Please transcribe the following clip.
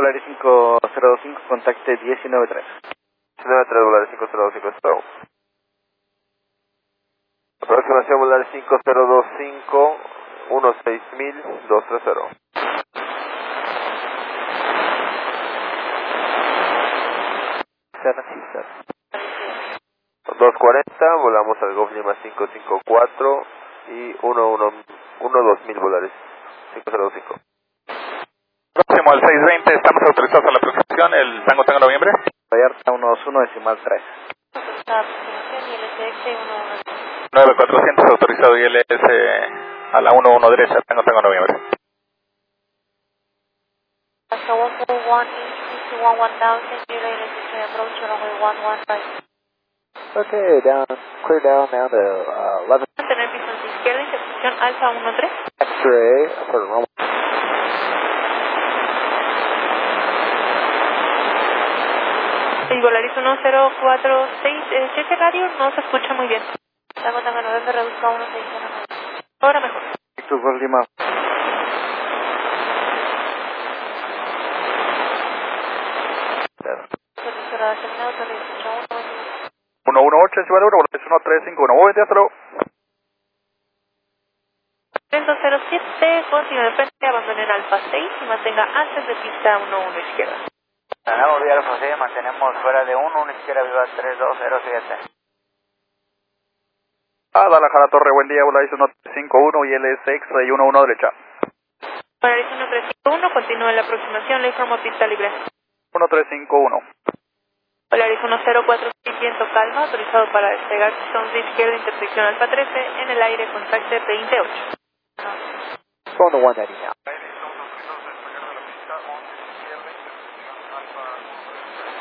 Volaris 5025, contacte 193. 193, Volaris 5025, stop. Aproximación Volaris 5025, 16000, 230. Seven. 240, volamos al Golf Lima 554 y 2000 Volaris 5025. Próximo al 620, estamos autorizados a la aproximación, el Tango Noviembre. Vallarta 121, decimal 3. 9400 autorizado ILS a la 11 derecha, Tango Noviembre. Hasta 141, 11000, approach runway 115. Okay, down, clear down now to 11. Tener visión izquierda, intercepción Alfa 13. X-ray for runway. Y Volaris 1046, cheque radio, no se escucha muy bien. Tango 9 se reduzca a 161. Ahora mejor. Victor Golf Lima. Cerrada, terminado, se reduzca a 191. 118, Chivaluro, Volaris 1351, muy bien, hasta luego. 307, continúe de frente, abandone el Alfa 6 y mantenga antes de pista 11 izquierda. Ganamos vía Alfa 6, mantenemos fuera de 1 izquierda viva 3207. Guadalajara Torre, buen día, Volaris 151 ILS X-ray 11 derecha. Volaris 1351, continúe la aproximación, le informo pista libre. 1351. Volaris 1046, viento calma, autorizado para despegar pistón de izquierda, intersección Alfa 13, en el aire, contacte 28. Going to 190 now.